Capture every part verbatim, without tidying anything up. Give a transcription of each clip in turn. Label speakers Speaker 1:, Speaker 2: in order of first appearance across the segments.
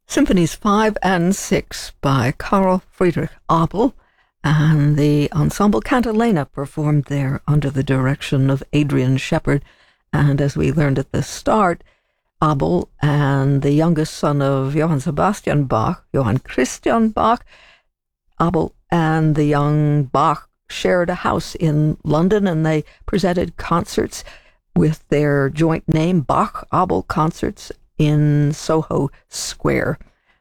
Speaker 1: Symphonies five and six by Carl Friedrich Abel, and the ensemble Cantilena performed there under the direction of Adrian Shepard. And as we learned at the start, Abel and the youngest son of Johann Sebastian Bach, Johann Christian Bach, Abel and the young Bach shared a house in London, and they presented concerts with their joint name, Bach-Abel Concerts, in Soho Square.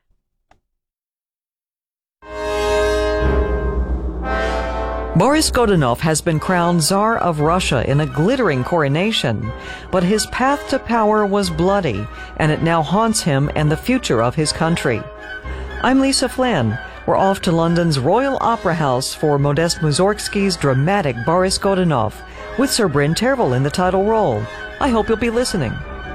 Speaker 2: Boris Godunov has been crowned Tsar of Russia in a glittering coronation, but his path to power was bloody, and it now haunts him and the future of his country. I'm Lisa Flynn. We're off to London's Royal Opera House for Modest Mussorgsky's dramatic Boris Godunov, with Sir Bryn Tervel in the title role. I hope you'll be listening.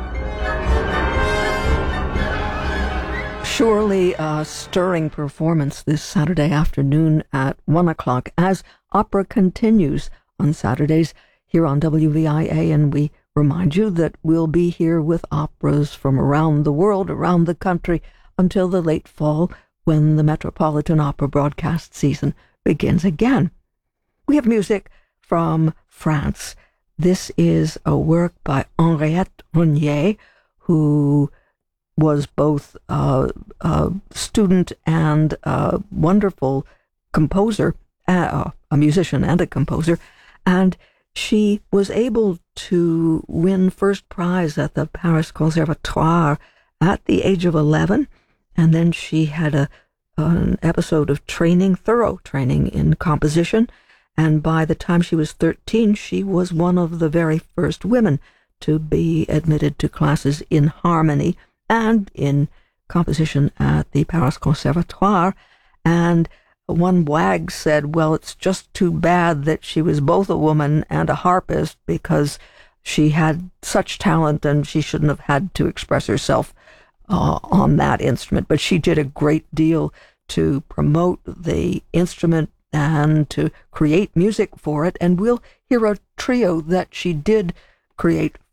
Speaker 1: Surely a stirring performance this Saturday afternoon at one o'clock as opera continues on Saturdays here on W V I A, and we remind you that we'll be here with operas from around the world, around the country, until the late fall when the Metropolitan Opera broadcast season begins again. We have music from France. This is a work by Henriette Renier, who was both uh, a student and a wonderful composer, uh, a musician and a composer, and she was able to win first prize at the Paris Conservatoire at the age of eleven, and then she had a an episode of training, thorough training in composition, and by the time she was thirteen, she was one of the very first women to be admitted to classes in harmony and in composition at the Paris Conservatoire. And one wag said, well, it's just too bad that she was both a woman and a harpist, because she had such talent and she shouldn't have had to express herself uh, on that instrument. But she did a great deal to promote the instrument and to create music for it. And we'll hear a trio that she did create